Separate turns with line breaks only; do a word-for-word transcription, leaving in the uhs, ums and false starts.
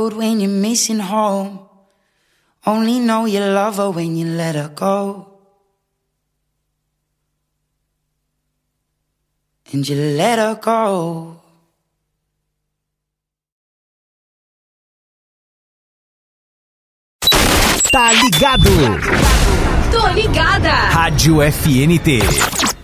road when you're missing home. Only know you love her when you let her go. And you let her go.
Tá ligado?
Tô ligada.
Rádio F N T.